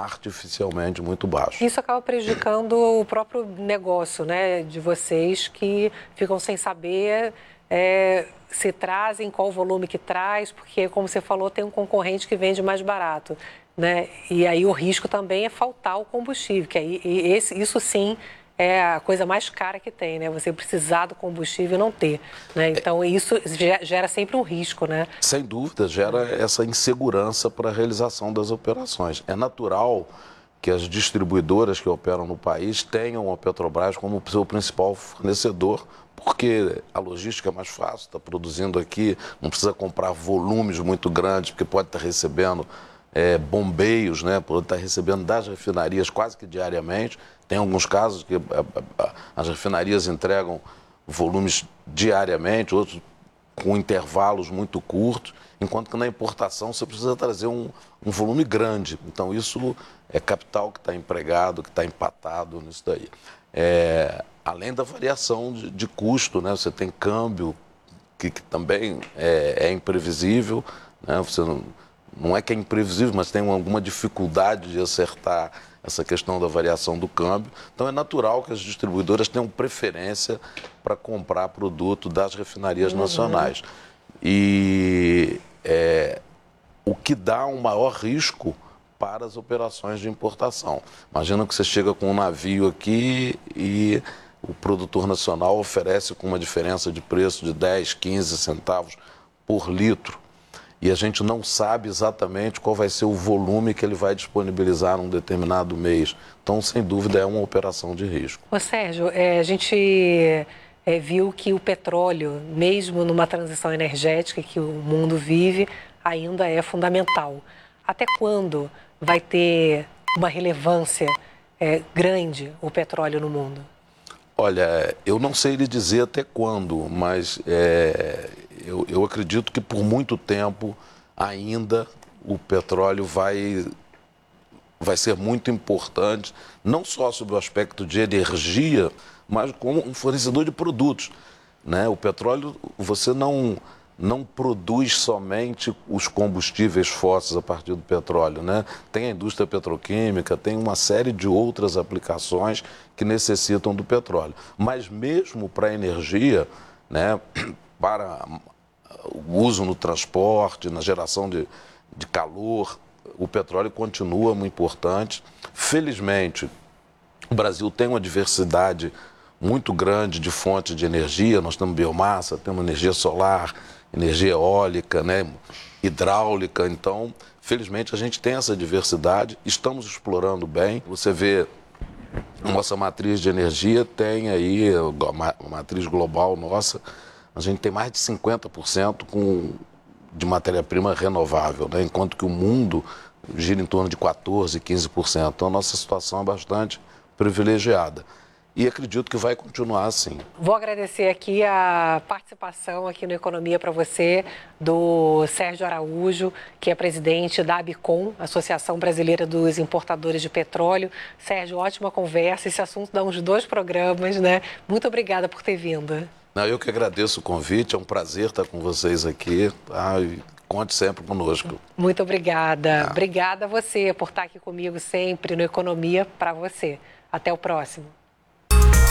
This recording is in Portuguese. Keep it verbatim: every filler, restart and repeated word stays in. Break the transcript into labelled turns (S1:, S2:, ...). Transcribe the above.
S1: artificialmente muito baixo.
S2: Isso acaba prejudicando o próprio negócio, né, de vocês, que ficam sem saber é, se trazem, qual o volume que traz, porque, como você falou, tem um concorrente que vende mais barato, né? E aí o risco também é faltar o combustível, que aí, e esse, isso sim é a coisa mais cara que tem, né? Você precisar do combustível e não ter, né? Então isso gera sempre um risco, né?
S1: Sem dúvida, gera essa insegurança para a realização das operações. É natural que as distribuidoras que operam no país tenham a Petrobras como seu principal fornecedor, porque a logística é mais fácil, está produzindo aqui, não precisa comprar volumes muito grandes, porque pode estar recebendo é, bombeios, né? Pode estar recebendo das refinarias quase que diariamente. Tem alguns casos que a, a, a, as refinarias entregam volumes diariamente, outros com intervalos muito curtos, enquanto que na importação você precisa trazer um, um volume grande. Então isso é capital que está empregado, que está empatado nisso daí. É, além da variação de, de custo, né? Você tem câmbio, que, que também é, é imprevisível, né? Você não, não é que é imprevisível, mas tem alguma dificuldade de acertar essa questão da variação do câmbio. Então é natural que as distribuidoras tenham preferência para comprar produto das refinarias uhum. nacionais. E é, o que dá um maior risco para as operações de importação. Imagina que você chega com um navio aqui e o produtor nacional oferece com uma diferença de preço de dez, quinze centavos por litro. E a gente não sabe exatamente qual vai ser o volume que ele vai disponibilizar num determinado mês. Então, sem dúvida, é uma operação de risco.
S2: Ô, Sérgio, é, a gente é, viu que o petróleo, mesmo numa transição energética que o mundo vive, ainda é fundamental. Até quando vai ter uma relevância é, grande o petróleo no mundo?
S1: Olha, eu não sei lhe dizer até quando, mas é, eu, eu acredito que por muito tempo ainda o petróleo vai, vai ser muito importante, não só sob o aspecto de energia, mas como um fornecedor de produtos, né? O petróleo, você não, não produz somente os combustíveis fósseis a partir do petróleo, né? Tem a indústria petroquímica, tem uma série de outras aplicações que necessitam do petróleo. Mas mesmo para a energia, né, para o uso no transporte, na geração de, de calor, o petróleo continua muito importante. Felizmente, o Brasil tem uma diversidade muito grande de fontes de energia. Nós temos biomassa, temos energia solar, energia eólica, né, hidráulica. Então, felizmente, a gente tem essa diversidade, estamos explorando bem. Você vê, nossa matriz de energia tem aí, a matriz global nossa, a gente tem mais de cinquenta por cento com, de matéria-prima renovável, né, enquanto que o mundo gira em torno de quatorze, quinze por cento. Então, a nossa situação é bastante privilegiada. E acredito que vai continuar assim.
S2: Vou agradecer aqui a participação aqui no Economia para você do Sérgio Araújo, que é presidente da ABICOM, Associação Brasileira dos Importadores de Petróleo. Sérgio, ótima conversa. Esse assunto dá uns dois programas, né? Muito obrigada por ter vindo.
S1: Não, eu que agradeço o convite. É um prazer estar com vocês aqui. Tá? E conte sempre conosco.
S2: Muito obrigada. Ah. Obrigada a você por estar aqui comigo sempre no Economia para você. Até o próximo.